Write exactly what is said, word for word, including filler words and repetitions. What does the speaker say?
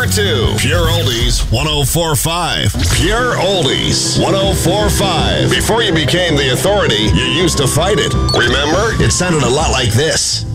to Pure Oldies one oh four point five. Pure Oldies one oh four point five. Before you became the authority, you used to fight it. Remember? It sounded a lot like this.